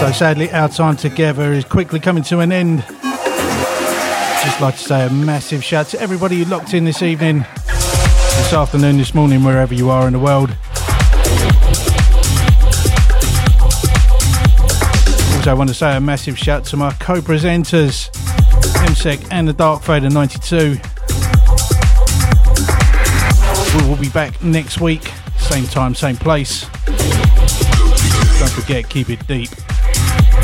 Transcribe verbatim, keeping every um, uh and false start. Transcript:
So sadly, our time together is quickly coming to an end. Just like to say a massive shout to everybody who locked in this evening, this afternoon, this morning, wherever you are in the world. Also, I want to say a massive shout to my co-presenters, M S E C and the Dark Fader ninety-two. We will be back next week, same time, same place. Don't forget, keep it deep.